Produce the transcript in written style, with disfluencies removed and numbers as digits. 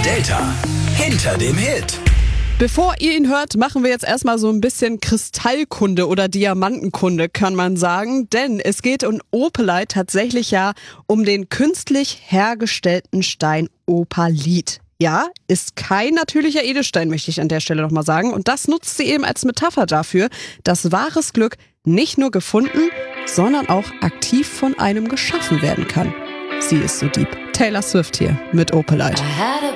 Delta hinter dem Hit. Bevor ihr ihn hört, machen wir jetzt erstmal so ein bisschen Kristallkunde oder Diamantenkunde, kann man sagen. Denn es geht in Opelite tatsächlich ja um den künstlich hergestellten Stein Opalit. Ja, ist kein natürlicher Edelstein, möchte ich an der Stelle nochmal sagen. Und das nutzt sie eben als Metapher dafür, dass wahres Glück nicht nur gefunden, sondern auch aktiv von einem geschaffen werden kann. Sie ist so deep. Taylor Swift hier mit Opelite.